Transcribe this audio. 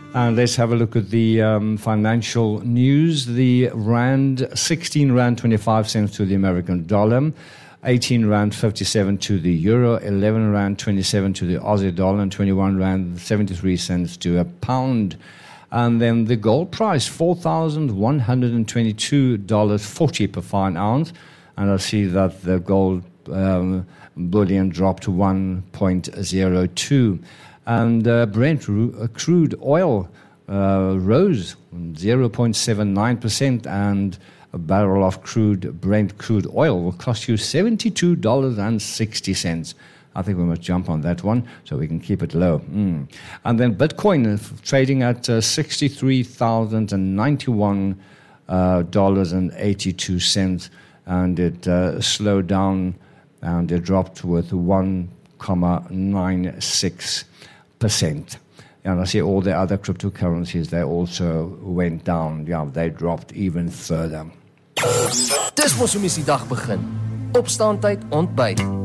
And let's have a look at the financial news. The rand, 16 rand 25 cents to the American dollar, 18 rand 57 to the euro, 11 rand 27 to the Aussie dollar, and 21 rand 73 cents to a pound. And then the gold price, $4,122.40 per fine ounce. And I see that the gold bullion dropped to 1.02. And Brent crude oil rose 0.79%, and a barrel of Brent crude oil will cost you $72.60. I think we must jump on that one so we can keep it low. And then Bitcoin trading at $63,091.82, and it slowed down and it dropped with 1.96%. And I see all the other cryptocurrencies, they also went down. Yeah, they dropped even further. Dis mos hoe mens die dag begin. Opstaan tyd, ontbyt.